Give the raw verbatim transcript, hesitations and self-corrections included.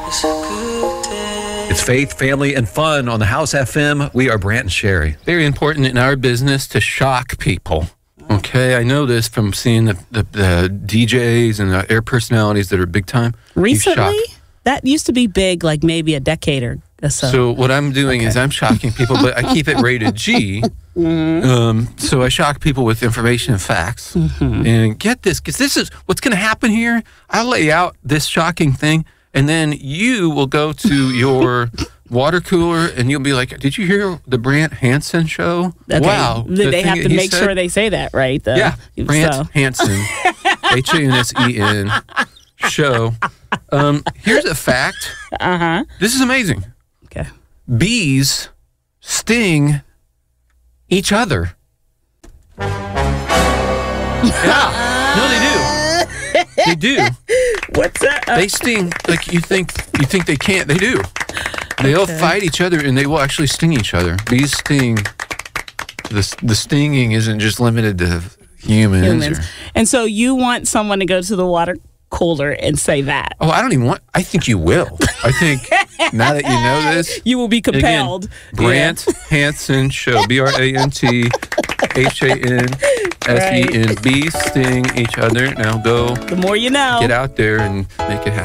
It's faith, family, and fun on the House F M. We are Brant and Sherry. Very important in our business to shock people. Okay, I know this from seeing the, the, the D Js and the air personalities that are big time. Recently? That used to be big, like maybe a decade or so. So what I'm doing okay. is I'm shocking people, but I keep it rated G. Mm-hmm. um, so I shock people with information and facts. Mm-hmm. And get this, because this is what's going to happen here. I'll lay out this shocking thing, and then you will go to your water cooler, and you'll be like, did you hear the Brant Hansen show? Okay. Wow. The they have to make said? sure they say that, right? The, yeah, Brant so. Hansen, H A N S E N, show. Um, here's a fact. Uh-huh. This is amazing. Okay. Bees sting each other. Yeah. No, they do. They do. What's that? Uh, they sting like you think you think they can't. They do. They'll okay. fight each other, and they will actually sting each other. Bees sting. The, the stinging isn't just limited to humans. humans. Or, and so you want someone to go to the water cooler and say that. Oh, I don't even want, I think you will. I think now that you know this. You will be compelled. Again, Brant yeah. Hansen Show. B R A N T H A N S E N. Bees sting each other. Now go. The more you know. Get out there and make it happen.